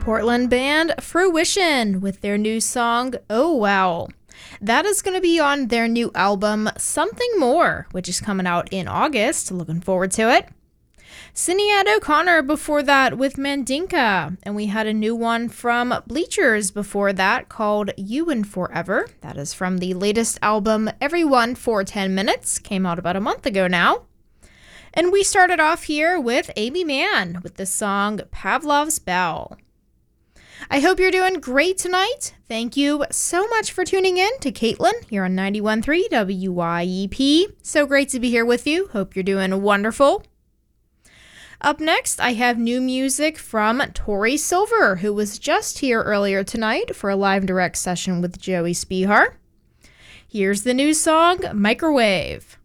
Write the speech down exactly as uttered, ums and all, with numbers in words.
Portland band Fruition with their new song, Oh Wow. That is going to be on their new album, Something More, which is coming out in August. Looking forward to it. Sinead O'Connor before that with Mandinka, and we had a new one from Bleachers before that called You and Forever. That is from the latest album, Everyone for ten minutes, came out about a month ago now. And we started off here with Amy Mann with the song Pavlov's Bell. I hope you're doing great tonight. Thank you so much for tuning in to Caitlin here on ninety-one point three W Y E P. So great to be here with you. Hope you're doing wonderful. Up next, I have new music from Tori Silver, who was just here earlier tonight for a live direct session with Joey Spihar. Here's the new song, Microwave.